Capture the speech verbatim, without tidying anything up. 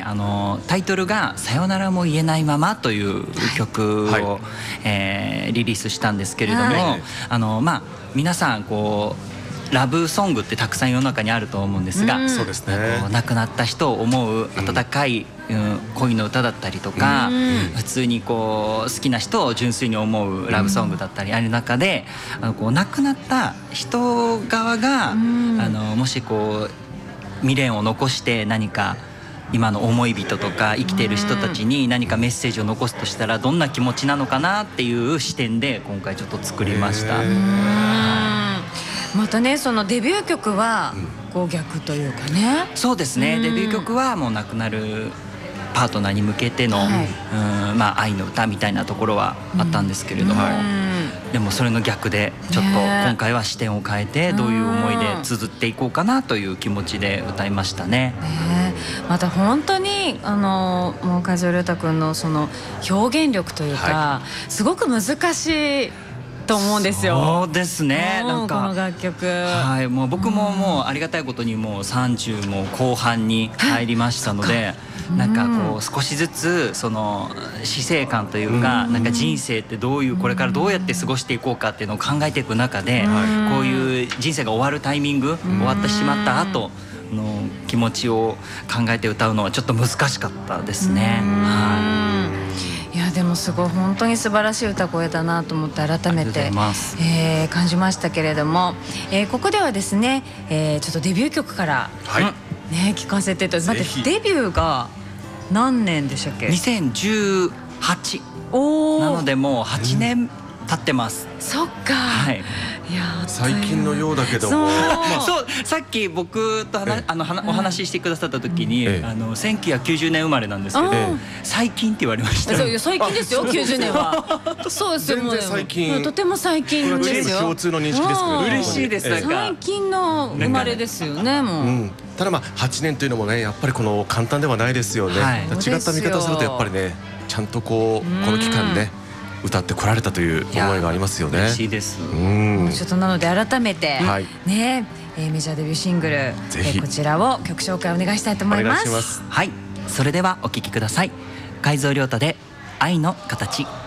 あのタイトルがさよならも言えないままという曲を、はいはい、えー、リリースしたんですけれども、はい、あのまあ皆さんこうラブソングってたくさん世の中にあると思うんですが、うん、そうですね、亡くなった人を思う温かい、うん、恋の歌だったりとか、うん、普通にこう好きな人を純粋に思うラブソングだったりある中で、あのこう亡くなった人側が、うん、あのもしこう未練を残して何か今の思い人とか生きている人たちに何かメッセージを残すとしたらどんな気持ちなのかなっていう視点で今回ちょっと作りました。 またね、そのデビュー曲はこう逆というかね、 そうですね、デビュー曲はもう亡くなるパートナーに向けての、はい、うん、まあ、愛の歌みたいなところはあったんですけれども、でもそれの逆でちょっと今回は視点を変えてどういう思いで綴っていこうかなという気持ちで歌いましたね。 ね、また本当にあのもう海上亮太君のその表現力というか、はい、すごく難しいと思うんですよ。 そうですね。なんかこの楽曲、 はい、もう僕ももうありがたいことにもうさんじゅうも後半に入りましたので、なんかこう少しずつその死生観というか、なんか人生ってどういうこれからどうやって過ごしていこうかっていうのを考えていく中で、こういう人生が終わるタイミング、終わってしまった後の気持ちを考えて歌うのはちょっと難しかったですね。はい。 いやでもすごい本当に素晴らしい歌声だなと思って改めて、えー、感じましたけれども、えー、ここではですね、えー、ちょっとデビュー曲から、はい、ね、聞かせていただいて、待って、デビューが何年でしたっけ？ にせんじゅうはち。おー、なのでもうはちねん経ってます。 そっか、 はい、 いや最近のようだけども、 そう、さっき僕と話あのお話ししてくださった時に、ええ、あのせんきゅうひゃくきゅうじゅうねん生まれなんですけど、最近って言われました。 そう、最近ですよ、きゅうじゅうねんは。そうですよ、 全然最近、 とても最近ですよ。 これはチーム共通の認識ですけど、 嬉しいです。なんか最近の生まれですよね、もう。うん、 ただまあはちねんというのもね、やっぱりこの簡単ではないですよね。はい、違った見方するとやっぱりね、ちゃんとこうこの期間ね。歌ってこられたという思いがありますよね。 嬉しいです。 うん、ちょっとなので改めて、はい、ね、えー、メジャーデビューシングル、えー、こちらを曲紹介お願いしたいと思います。 はい、それではお聴きください。海蔵亮太で愛の形。